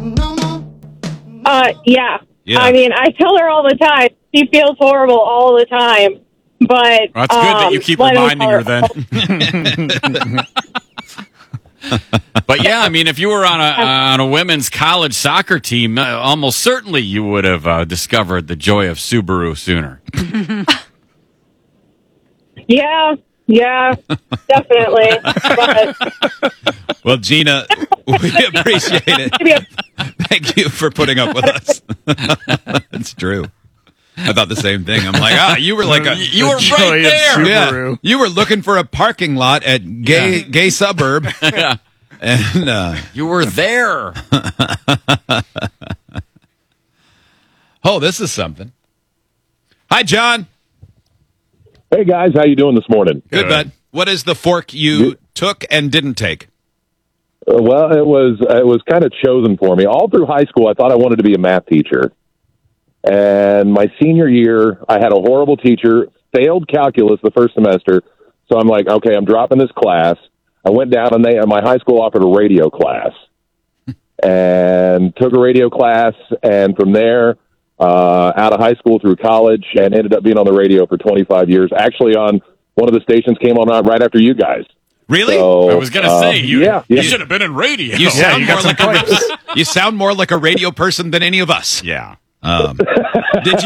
Yeah. Yeah. I mean, I tell her all the time. She feels horrible all the time. But Well, that's good that you keep reminding her then. But yeah, I mean, if you were on a women's college soccer team, almost certainly you would have discovered the joy of Subaru sooner. Yeah, definitely. But, Well, Gina, we appreciate it. Thank you for putting up with us. It's true. I thought the same thing. I'm like, you were like you were right joy of there. Subaru. you were looking for a parking lot at gay suburb. Yeah. And You were there. oh, this is something. Hi, John. Hey guys, how you doing this morning? Good, bud. What is the fork you took and didn't take? Well, it was kind of chosen for me. All through high school, I thought I wanted to be a math teacher. And my senior year, I had a horrible teacher, failed calculus the first semester. So I'm like, okay, I'm dropping this class. I went down and my high school offered a radio class and took a radio class. And from there, out of high school through college, and ended up being on the radio for 25 years. Actually, on one of the stations came on right after you guys. Really? So, I was going to say, you should have been in radio. You sound you got more some like you sound more like a radio person than any of us. Yeah. But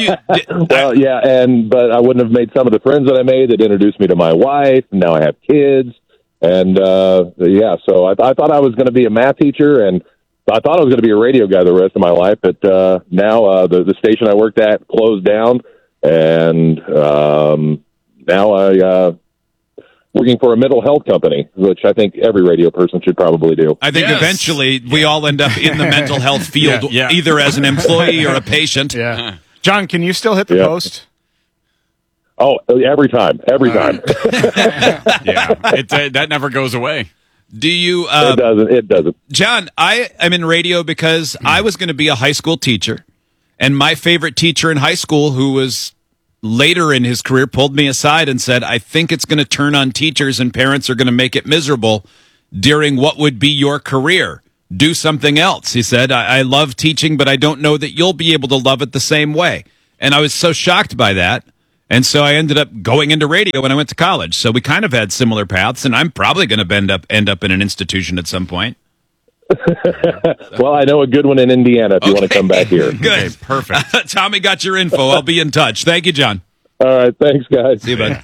I wouldn't have made some of the friends that I made that introduced me to my wife. And now I have kids. And, so I thought I was going to be a math teacher, and I thought I was going to be a radio guy the rest of my life. But now the station I worked at closed down, and now I working for a mental health company, which I think every radio person should probably do. I think eventually we all end up in the mental health field, either as an employee or a patient. Yeah. John, can you still hit the post? Oh, every time. Yeah. That never goes away. Do you? It doesn't. John, I am in radio because I was going to be a high school teacher, and my favorite teacher in high school, who was later in his career, pulled me aside and said, I think it's going to turn on teachers and parents are going to make it miserable during what would be your career. Do something else. He said, I love teaching, but I don't know that you'll be able to love it the same way. And I was so shocked by that. And so I ended up going into radio when I went to college. So we kind of had similar paths, and I'm probably going to end up in an institution at some point. Well, I know a good one in Indiana if you want to come back here. Good. Okay, perfect. Tommy got your info. I'll be in touch. Thank you, John. All right. Thanks, guys. See you, bud.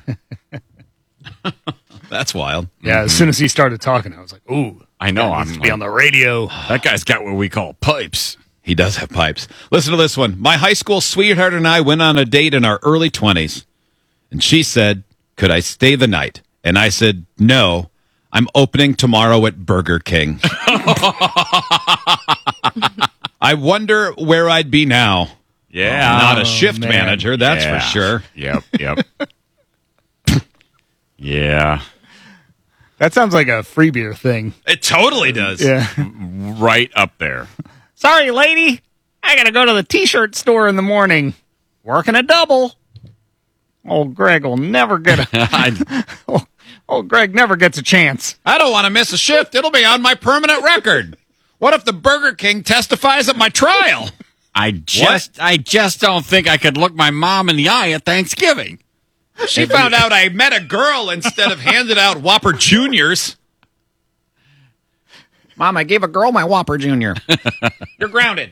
That's wild. Yeah, as soon as he started talking, I was like, ooh. I know. Needs to be on the radio. That guy's got what we call pipes. He does have pipes. Listen to this one. My high school sweetheart and I went on a date in our early 20s. And she said, could I stay the night? And I said, no, I'm opening tomorrow at Burger King. I wonder where I'd be now. Yeah. Not a shift man. manager, that's Yeah. for sure. Yep. Yeah. That sounds like a free beer thing. It totally does. Yeah. Right up there. Sorry, lady. I got to go to the T-shirt store in the morning. Working a double. Old Greg will never get a... Old Greg never gets a chance. I don't want to miss a shift. It'll be on my permanent record. What if the Burger King testifies at my trial? I just don't think I could look my mom in the eye at Thanksgiving. She found out I met a girl instead of handed out Whopper Juniors. Mom, I gave a girl my Whopper Junior. You're grounded.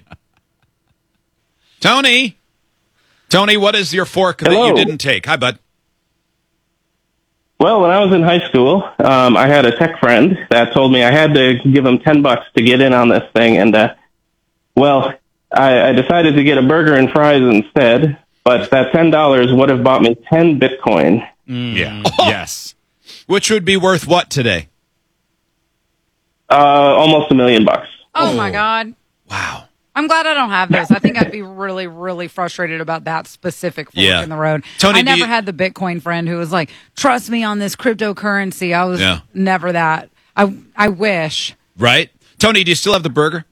Tony, what is your fork that you didn't take? Hi, bud. Well, when I was in high school, I had a tech friend that told me I had to give him $10 to get in on this thing. And, I decided to get a burger and fries instead. But that $10 would have bought me 10 Bitcoin. Yeah. Yes. Which would be worth what today? Almost $1 million. Oh, my God. Wow. I'm glad I don't have those. I think I'd be really, really frustrated about that specific fork in the road. Tony, I never had the Bitcoin friend who was like, trust me on this cryptocurrency. I was never that. I wish. Right? Tony, do you still have the burger?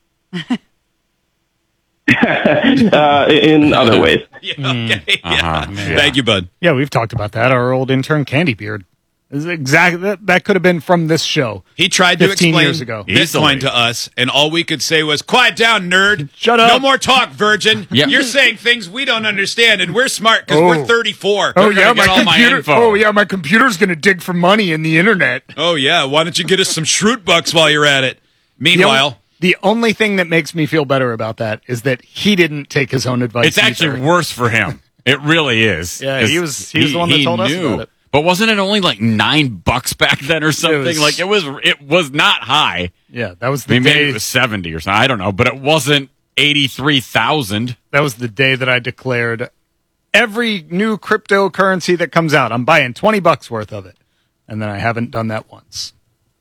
In other ways. Yeah, okay. Thank you, bud. Yeah, we've talked about that. Our old intern, Candy Beard. Exactly. That could have been from this show. He tried to 15 explain years ago. Bitcoin to us, and all we could say was, quiet down, nerd. Shut up. No more talk, virgin. Yeah. You're saying things we don't understand, and we're smart because we're 34. Oh, We're yeah, gonna get all my info. Oh, yeah, my computer's going to dig for money in the internet. Oh, yeah. Why don't you get us some Shroot bucks while you're at it? Meanwhile, The only thing that makes me feel better about that is that he didn't take his own advice. It's actually either. worse for him. It really is. Yeah, he was the one that told us about it. But wasn't it only like $9 back then or something? It was not high. Yeah, that was the Maybe day. it was 70 or something. I don't know, but it wasn't 83,000. That was the day that I declared every new cryptocurrency that comes out, I'm buying $20 worth of it. And then I haven't done that once.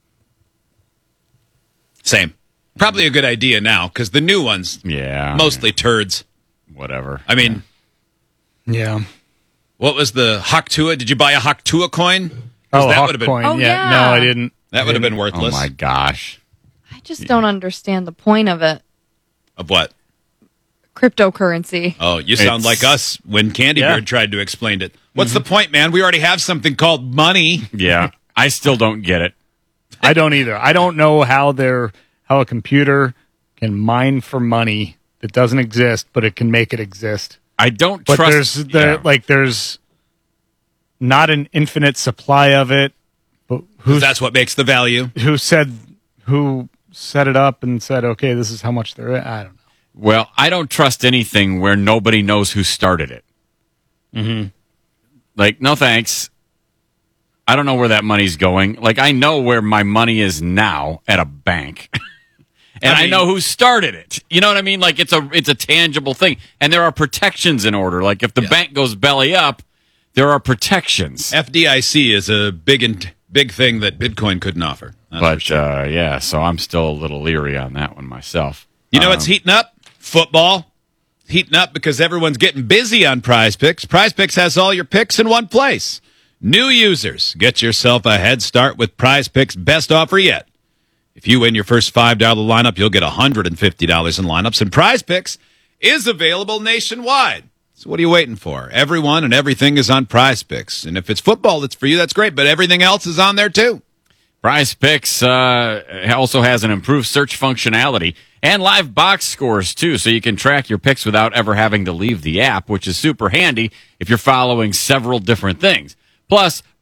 same. Probably a good idea now because the new ones, mostly turds. Whatever. I mean, Yeah. what was the Haktua? Did you buy a Haktua coin? 'Cause Oh, that Hawk would have been coin. Oh, yeah. No, I didn't. that would have been Oh worthless. my gosh. I just don't understand the point of it. Of what? Cryptocurrency. Oh, you sound It's- like us when Candy Yeah. Beard tried to explain it. What's the point, man? We already have something called money. Yeah. I still don't get it. I don't either. I don't know how a computer can mine for money that doesn't exist, but it can make it exist. I don't But trust. there's not an infinite supply of it. But That's what makes the value. who set it up and said, okay, this is how much there is? I don't know. Well, I don't trust anything where nobody knows who started it. Mm-hmm. Like, no thanks. I don't know where that money's going. Like, I know where my money is now at a bank. And I know who started it. You know what I mean? Like, it's a tangible thing. And there are protections in order. Like, if the bank goes belly up, there are protections. FDIC is a big thing that Bitcoin couldn't offer. That's for But, sure. so I'm still a little leery on that one myself. You know what's heating up? Football. Heating up because everyone's getting busy on Prize Picks. Prize Picks has all your picks in one place. New users, get yourself a head start with Prize Picks' best offer yet. If you win your first $5 lineup, you'll get $150 in lineups, and Prize Picks is available nationwide. So what are you waiting for? Everyone and everything is on Prize Picks. And if it's football that's for you, that's great, but everything else is on there too. Prize Picks also has an improved search functionality and live box scores, too, so you can track your picks without ever having to leave the app, which is super handy if you're following several different things. Plus,